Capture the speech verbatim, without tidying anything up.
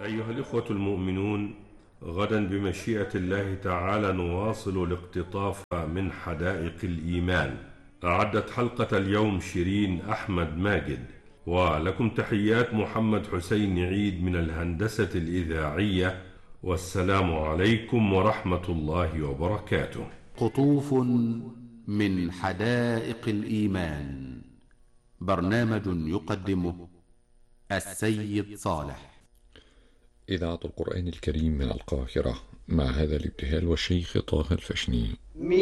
أيها الإخوة المؤمنون، غدا بمشيئة الله تعالى نواصل الاقتطاف من حدائق الإيمان. أعدت حلقة اليوم شيرين أحمد ماجد، ولكم تحيات محمد حسين عيد من الهندسة الإذاعية، والسلام عليكم ورحمة الله وبركاته. قطوف من حدائق الإيمان، برنامج يقدمه السيد صالح. إذاعة القرآن الكريم من القاهرة، مع هذا الابتهال والشيخ طه الفشني.